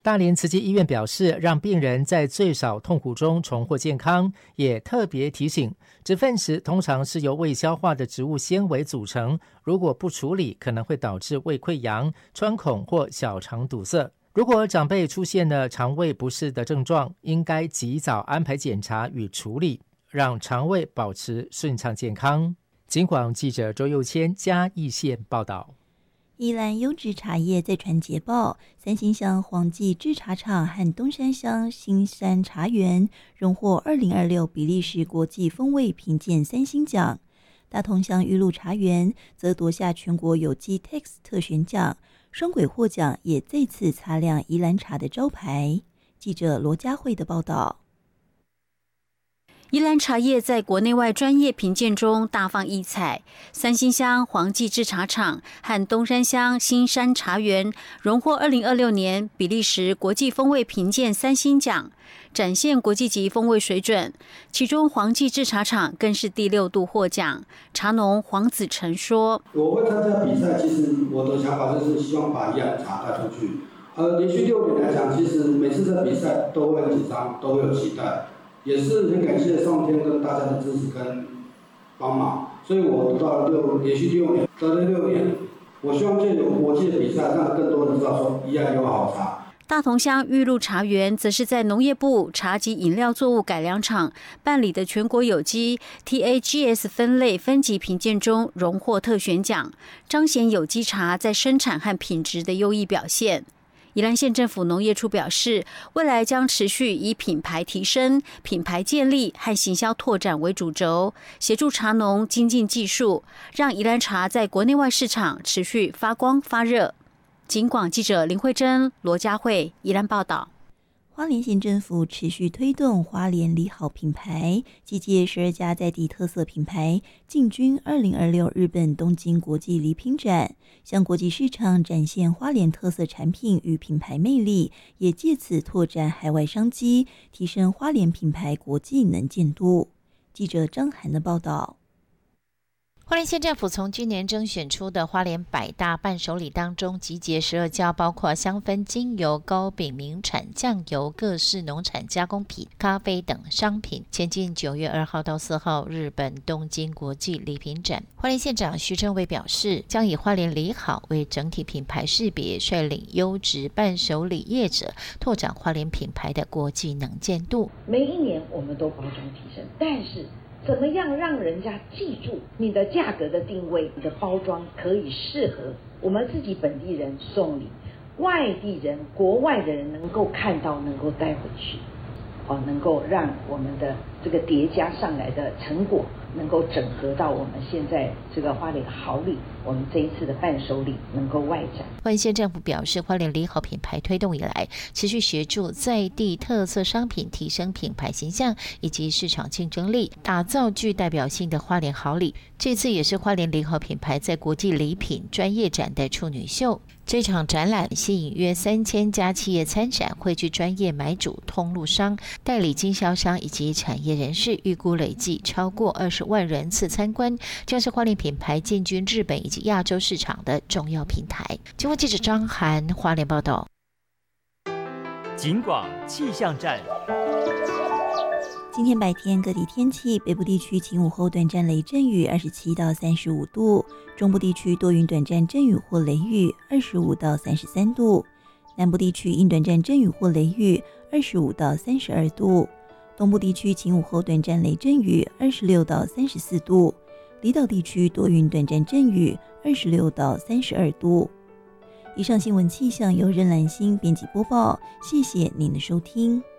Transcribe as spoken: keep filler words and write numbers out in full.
大连慈济医院表示，让病人在最少痛苦中重获健康，也特别提醒，植粪石通常是由未消化的植物纤维组成，如果不处理，可能会导致胃溃疡、穿孔或小肠堵塞。如果长辈出现了肠胃不适的症状，应该及早安排检查与处理，让肠胃保持顺畅健康。警广记者周佑谦嘉义县报道。 宜兰优质茶叶再传捷报，三星乡黄记制茶厂和东山乡新山茶园荣获二零二六比利时国际风味评鉴三星奖。大同乡玉露茶园则夺下全国有机 T E X 特选奖，双轨获奖也再次擦亮宜兰茶的招牌。记者罗佳慧的报道。 宜兰茶叶在国内外专业评鉴中大放异彩，三星乡黄记制茶厂和东山乡新山茶园荣获二零二六年比利时国际风味评鉴三星奖，展现国际级风味水准。其中黄记制茶厂更是第六度获奖。茶农黄子成说：“ 我会参加比赛，其实我的想法就是希望把宜兰茶带出去。呃，连续六年来讲，其实每次在比赛都会很紧张，都会有期待。”也是很感谢上天跟大家的支持跟帮忙，所以我得到六连续六年得了六年。我希望借由国际的比赛，让更多人知道说宜兰有好茶。 大同乡玉露茶园则是在农业部茶及饮料作物改良厂办理的全国有机 T A G S 分类分级评鉴中荣获特选奖，彰显有机茶在生产和品质的优异表现。宜兰县政府农业处表示，未来将持续以品牌提升、品牌建立和行销拓展为主轴，协助茶农精进技术，让宜兰茶在国内外市场持续发光发热。警广记者林慧珍、罗佳慧宜兰报道。 花莲县政府持续推动花莲梨好品牌，集结十二家在地特色品牌，进军二零二六日本东京国际梨品展，向国际市场展现花莲特色产品与品牌魅力，也借此拓展海外商机，提升花莲品牌国际能见度。记者张涵的报道。 花莲县政府从今年征选出的花莲百大伴手礼当中，集结十二家包括香氛精油、糕饼、名产酱油、各式农产加工品、咖啡等商品，前进九月二号到四号日本东京国际礼品展。花莲县长徐正伟表示，将以花莲梨好为整体品牌识别，率领优质伴手礼业者拓展花莲品牌的国际能见度。 每一年我们都包装提升，但是怎么样让人家记住你的价格的定位，你的包装可以适合我们自己本地人送礼，外地人、国外的人能够看到，能够带回去，哦，能够让我们的这个叠加上来的成果能够整合到我们现在这个花莲好礼，我们这一次的伴手礼能够外展。 花莲县政府表示，花莲梨好品牌推动以来，持续协助在地特色商品提升品牌形象以及市场竞争力，打造具代表性的花莲好礼。这次也是花莲梨好品牌在国际礼品专业展的处女秀。这场展览吸引约三千家企业参展，汇聚专业买主、通路商、代理经销商以及产业人士，预估累计超过二十万人次参观，将是花莲品牌进军日本以及亚洲市场的重要平台。经过记者张涵花莲报道。 警广气象站。 今天白天各地天气，北部地区晴午后短暂雷阵雨，二十七到三十五度；中部地区多云短暂阵雨或雷雨，二十五到三十三度；南部地区阴短暂阵雨或雷雨，二十五到三十二度；东部地区晴午后短暂雷阵雨，二十六到三十四度；离岛地区多云短暂阵雨，二十六到三十二度。以上新闻气象由任兰心编辑播报，谢谢您的收听。